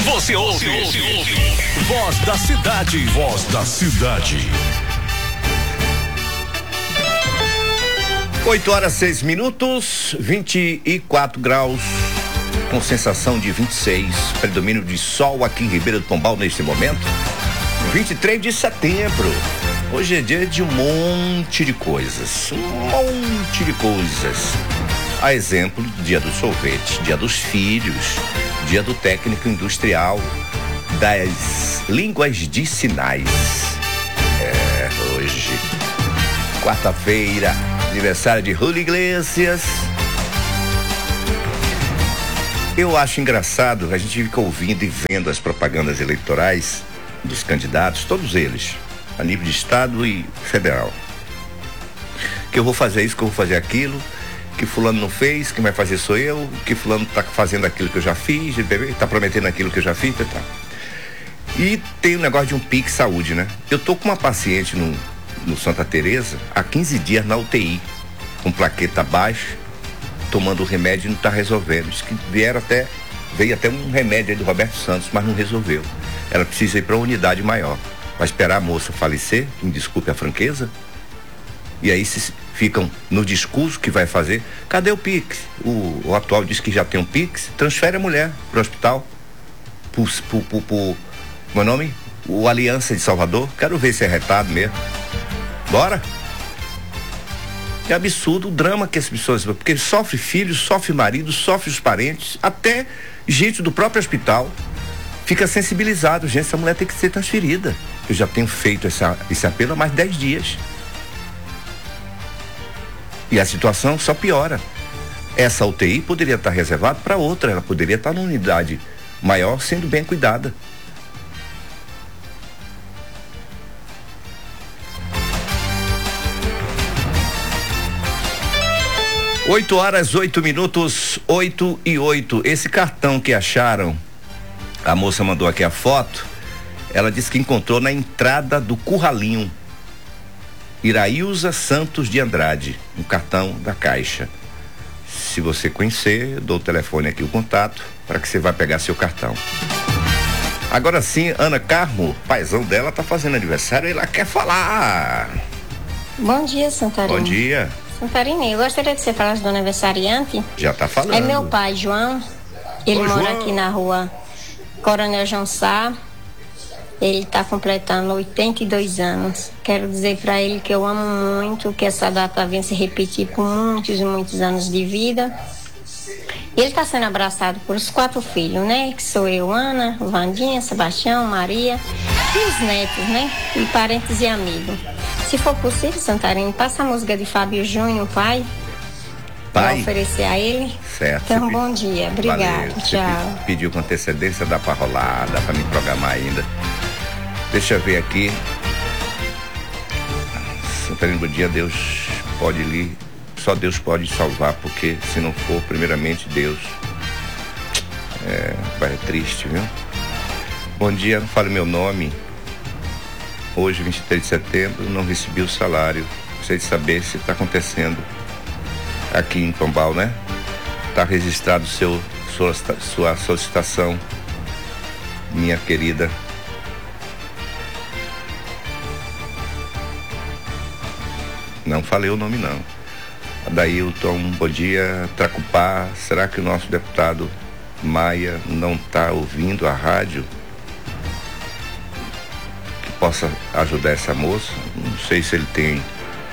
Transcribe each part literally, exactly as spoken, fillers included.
Você ouve. Você ouve. Voz da cidade. Voz da cidade. oito horas, seis minutos, vinte e quatro graus, com sensação de vinte e seis, predomínio de sol aqui em Ribeira do Pombal neste momento. vinte e três de setembro. Hoje é dia de um monte de coisas. Um monte de coisas. A exemplo do dia do sorvete, dia dos filhos, dia do técnico industrial, das línguas de sinais. É, hoje, quarta-feira, aniversário de Julio Iglesias. Eu acho engraçado, a gente fica ouvindo e vendo as propagandas eleitorais dos candidatos, todos eles, a nível de estado e federal. Que eu vou fazer isso, que eu vou fazer aquilo, que fulano não fez, quem vai fazer sou eu, que fulano tá fazendo aquilo que eu já fiz, tá prometendo aquilo que eu já fiz, tá. E tem o negócio de um Pix Saúde, né? Eu tô com uma paciente no, no Santa Teresa há quinze dias na U T I, com plaqueta baixa, tomando o remédio e não tá resolvendo. Diz que vieram até, veio até um remédio aí do Roberto Santos, mas não resolveu. Ela precisa ir para uma unidade maior. Vai esperar a moça falecer, me desculpe a franqueza. E aí se ficam no discurso que vai fazer. Cadê o Pix? O, o atual diz que já tem um Pix, transfere a mulher para o hospital. Por, por, por, por, meu nome? O Aliança de Salvador. Quero ver se é retado mesmo. Bora? É absurdo o drama que as pessoas, porque sofre filhos, sofre marido, sofre os parentes, até gente do próprio hospital fica sensibilizado. Gente, essa mulher tem que ser transferida. Eu já tenho feito essa, esse apelo há mais de dez dias. E a situação só piora. Essa U T I poderia estar reservada para outra, ela poderia estar numa unidade maior, sendo bem cuidada. oito horas, oito minutos, oito e oito. Esse cartão que acharam, a moça mandou aqui a foto, ela disse que encontrou na entrada do Curralinho. Irailza Santos de Andrade, um cartão da Caixa. Se você conhecer, eu dou o telefone aqui, o contato, para que você vá pegar seu cartão. Agora sim, Ana Carmo, paizão dela, tá fazendo aniversário e ela quer falar. Bom dia, Santarém. Bom dia. Santarém, eu gostaria que você falasse do aniversariante. Já tá falando. É meu pai, João. Ele Ô, mora João. aqui na rua Coronel João Sá. Ele tá completando oitenta e dois anos. Quero dizer para ele que eu amo muito, que essa data venha se repetir por muitos e muitos anos de vida. Ele tá sendo abraçado por os quatro filhos, né? Que sou eu, Ana, Vandinha, Sebastião, Maria e os netos, né? E parentes e amigos. Se for possível, Santarém, passa a música de Fábio Júnior, pai. Pai? Pra oferecer a ele. Certo. Então, bom dia. Obrigada. Valeu. Você Tchau. pe- pediu com antecedência, dá pra rolar, dá pra me programar ainda. Deixa eu ver aqui. Santarém, bom dia. Deus pode lhe, só Deus pode salvar, porque se não for primeiramente Deus, é, vai é triste, viu? Bom dia, não fale meu nome. Hoje, vinte e três de setembro, não recebi o salário. Gostaria de saber se está acontecendo aqui em Pombal, né? Está registrado seu, sua, sua solicitação, minha querida. Não falei o nome, não. Adailton, bom dia. Tracupá, será que o nosso deputado Maia não está ouvindo a rádio? Que possa ajudar essa moça? Não sei se ele tem,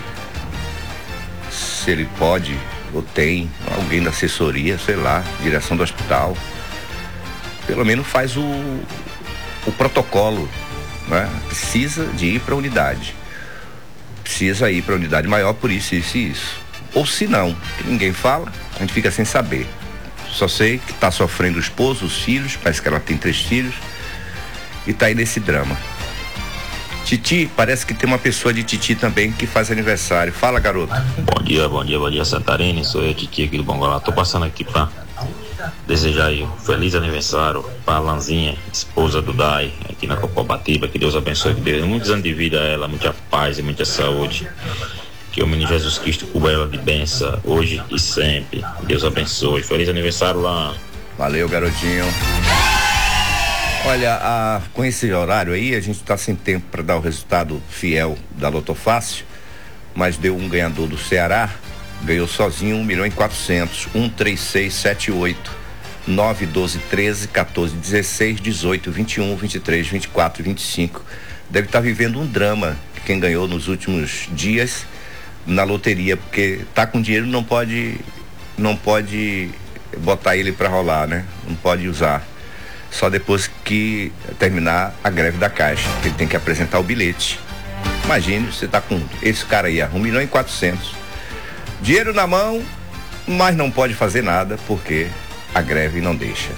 se ele pode ou tem alguém da assessoria, sei lá, direção do hospital. Pelo menos faz o, o protocolo, né? Precisa de ir para a unidade. Precisa ir para a unidade maior por isso, isso e isso. Ou se não, que ninguém fala, a gente fica sem saber. Só sei que está sofrendo o esposo, os filhos, parece que ela tem três filhos e está aí nesse drama. Titi, parece que tem uma pessoa de Titi também que faz aniversário. Fala, garoto. Bom dia, bom dia, bom dia, Santarém. Sou eu, Titi, aqui do Bongolá. Tô passando aqui pra desejar aí um feliz aniversário pra Alanzinha, esposa do Dai, aqui na Copobatiba. Que Deus abençoe, que Deus dê muitos anos de vida a ela, muita paz e muita saúde. Que o menino Jesus Cristo cubra ela de bênção hoje e sempre. Deus abençoe. Feliz aniversário lá. Valeu, garotinho. Olha, a, com esse horário aí, a gente está sem tempo para dar o resultado fiel da Loto Fácil, mas deu um ganhador do Ceará, ganhou sozinho um milhão e quatrocentos, um, três, seis, sete, oito, nove, doze, treze, quatorze, dezesseis, dezoito, vinte e um, vinte e três, vinte e quatro, vinte e cinco. Deve estar tá vivendo um drama quem ganhou nos últimos dias na loteria, porque tá com dinheiro, não pode, não pode botar ele para rolar, né? Não pode usar. Só depois que terminar a greve da Caixa, que ele tem que apresentar o bilhete. Imagine, você tá com esse cara aí, um milhão e quatrocentos. Dinheiro na mão, mas não pode fazer nada porque a greve não deixa.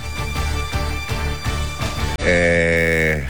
É...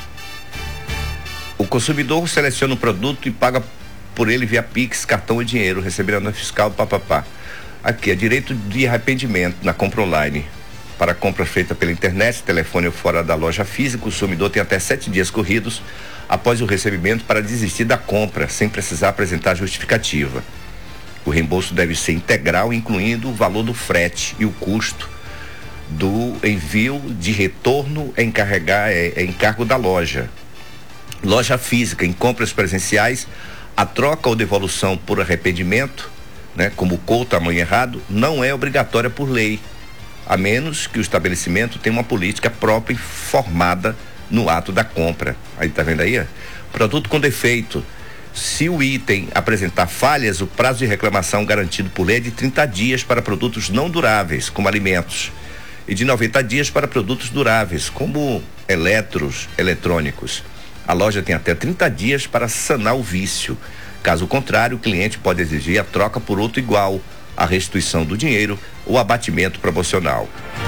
O consumidor seleciona o produto e paga por ele via Pix, cartão ou dinheiro, recebendo a nota fiscal, papapá. Aqui é direito de arrependimento na compra online. Para compra feita pela internet, telefone ou fora da loja física, o consumidor tem até sete dias corridos após o recebimento para desistir da compra, sem precisar apresentar justificativa. O reembolso deve ser integral, incluindo o valor do frete e o custo do envio de retorno é, encarregar, é, é encargo da loja. Loja física, em compras presenciais, a troca ou devolução por arrependimento, né, como o tamanho errado, não é obrigatória por lei, a menos que o estabelecimento tenha uma política própria e formada no ato da compra. Aí tá vendo aí? Produto com defeito. Se o item apresentar falhas, o prazo de reclamação garantido por lei é de trinta dias para produtos não duráveis, como alimentos, e de noventa dias para produtos duráveis, como eletros, eletrônicos. A loja tem até trinta dias para sanar o vício. Caso contrário, o cliente pode exigir a troca por outro igual, a restituição do dinheiro ou abatimento promocional.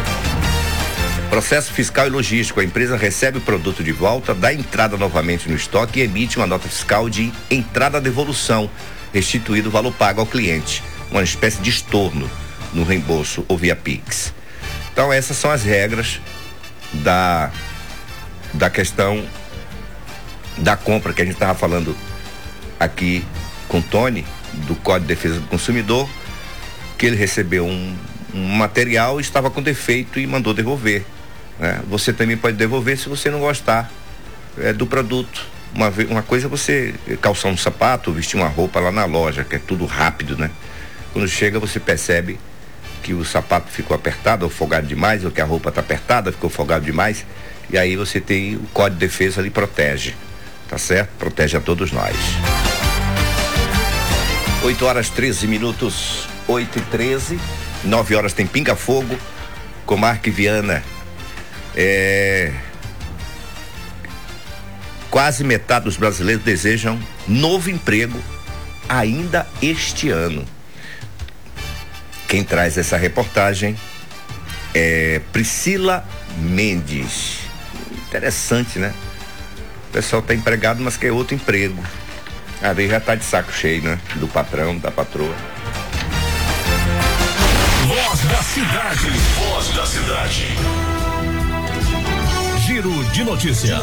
Processo fiscal e logístico. A empresa recebe o produto de volta, dá entrada novamente no estoque e emite uma nota fiscal de entrada-devolução, restituído o valor pago ao cliente, uma espécie de estorno no reembolso ou via Pix. Então essas são as regras da, da questão da compra que a gente estava falando aqui com o Tony, do Código de Defesa do Consumidor, que ele recebeu um, um material, estava com defeito e mandou devolver, né? Você também pode devolver se você não gostar é, do produto. Uma, uma coisa é você calçar um sapato, vestir uma roupa lá na loja, que é tudo rápido, né? Quando chega você percebe que o sapato ficou apertado ou folgado demais, ou que a roupa está apertada, ficou folgado demais, e aí você tem o Código de Defesa ali, protege, tá certo? Protege a todos nós. oito horas treze minutos, oito e treze, nove horas tem Pinga Fogo, Comarca e Viana. É... Quase metade dos brasileiros desejam novo emprego ainda este ano. Quem traz essa reportagem é Priscila Mendes. Interessante, né? O pessoal está empregado, mas quer outro emprego. Aí já tá de saco cheio, né? Do patrão, da patroa. Voz da cidade. Voz da cidade. Giro de notícias.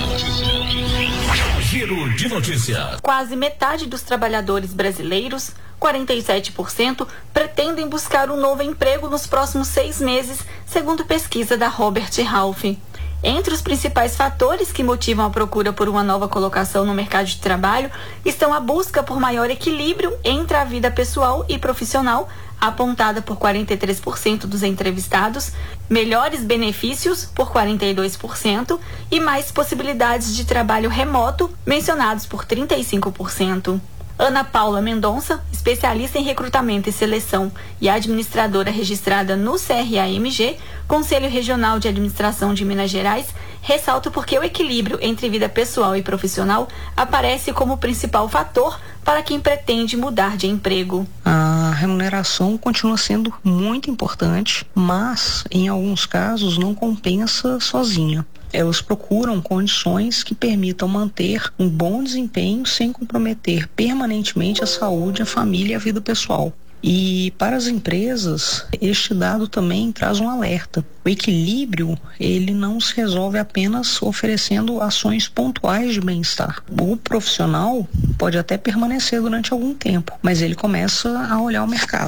Giro de notícias. Quase metade dos trabalhadores brasileiros, quarenta e sete por cento, pretendem buscar um novo emprego nos próximos seis meses, segundo pesquisa da Robert Half. Entre os principais fatores que motivam a procura por uma nova colocação no mercado de trabalho estão a busca por maior equilíbrio entre a vida pessoal e profissional, apontada por quarenta e três por cento dos entrevistados, melhores benefícios por quarenta e dois por cento e mais possibilidades de trabalho remoto, mencionados por trinta e cinco por cento. Ana Paula Mendonça, especialista em recrutamento e seleção e administradora registrada no C R A M G, Conselho Regional de Administração de Minas Gerais, ressalta porque o equilíbrio entre vida pessoal e profissional aparece como o principal fator para quem pretende mudar de emprego. A remuneração continua sendo muito importante, mas em alguns casos não compensa sozinha. Elas procuram condições que permitam manter um bom desempenho sem comprometer permanentemente a saúde, a família e a vida pessoal. E para as empresas, este dado também traz um alerta. O equilíbrio, ele não se resolve apenas oferecendo ações pontuais de bem-estar. O profissional pode até permanecer durante algum tempo, mas ele começa a olhar o mercado.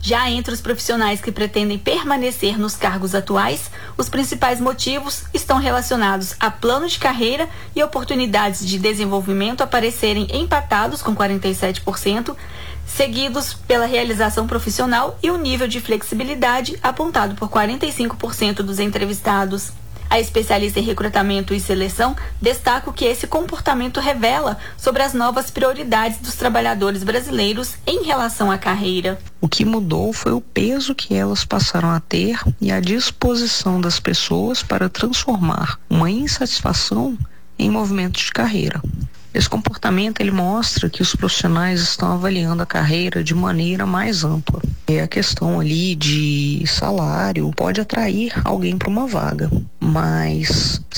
Já entre os profissionais que pretendem permanecer nos cargos atuais, os principais motivos estão relacionados a plano de carreira e oportunidades de desenvolvimento aparecerem empatados com quarenta e sete por cento, seguidos pela realização profissional e o nível de flexibilidade apontado por quarenta e cinco por cento dos entrevistados. A especialista em recrutamento e seleção destaca que esse comportamento revela sobre as novas prioridades dos trabalhadores brasileiros em relação à carreira. O que mudou foi o peso que elas passaram a ter e a disposição das pessoas para transformar uma insatisfação em movimento de carreira. Esse comportamento ele mostra que os profissionais estão avaliando a carreira de maneira mais ampla. E a questão ali de salário pode atrair alguém para uma vaga, mas